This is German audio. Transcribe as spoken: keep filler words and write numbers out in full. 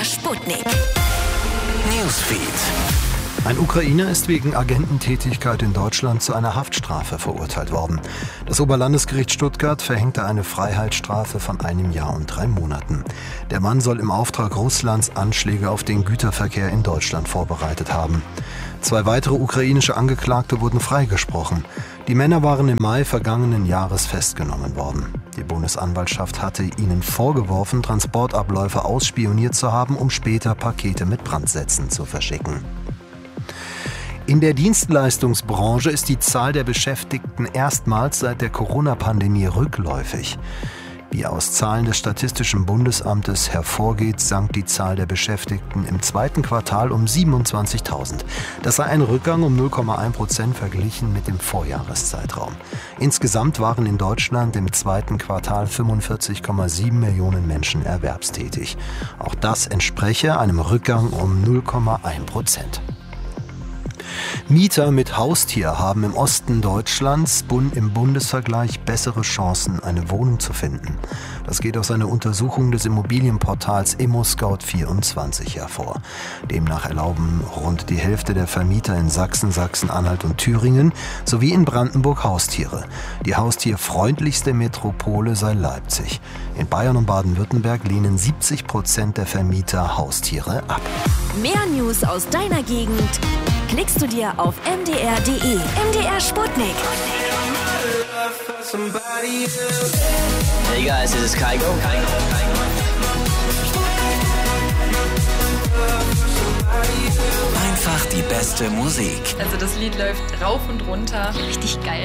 R Sputnik. Newsfeed. Ein Ukrainer ist wegen Agententätigkeit in Deutschland zu einer Haftstrafe verurteilt worden. Das Oberlandesgericht Stuttgart verhängte eine Freiheitsstrafe von einem Jahr und drei Monaten. Der Mann soll im Auftrag Russlands Anschläge auf den Güterverkehr in Deutschland vorbereitet haben. Zwei weitere ukrainische Angeklagte wurden freigesprochen. Die Männer waren im Mai vergangenen Jahres festgenommen worden. Die Bundesanwaltschaft hatte ihnen vorgeworfen, Transportabläufe ausspioniert zu haben, um später Pakete mit Brandsätzen zu verschicken. In der Dienstleistungsbranche ist die Zahl der Beschäftigten erstmals seit der Corona-Pandemie rückläufig. Wie aus Zahlen des Statistischen Bundesamtes hervorgeht, sank die Zahl der Beschäftigten im zweiten Quartal um siebenundzwanzigtausend. Das sei ein Rückgang um null Komma eins Prozent verglichen mit dem Vorjahreszeitraum. Insgesamt waren in Deutschland im zweiten Quartal fünfundvierzig Komma sieben Millionen Menschen erwerbstätig. Auch das entspreche einem Rückgang um null Komma eins Prozent. Mieter mit Haustier haben im Osten Deutschlands im Bundesvergleich bessere Chancen, eine Wohnung zu finden. Das geht aus einer Untersuchung des Immobilienportals ImmoScout vierundzwanzig hervor. Demnach erlauben rund die Hälfte der Vermieter in Sachsen, Sachsen-Anhalt und Thüringen sowie in Brandenburg Haustiere. Die haustierfreundlichste Metropole sei Leipzig. In Bayern und Baden-Württemberg lehnen siebzig Prozent der Vermieter Haustiere ab. Mehr News aus deiner Gegend klickst du dir auf m d r punkt d e. M D R Sputnik. Hey guys, this is Kygo. Einfach die beste Musik. Also das Lied läuft rauf und runter. Richtig geil.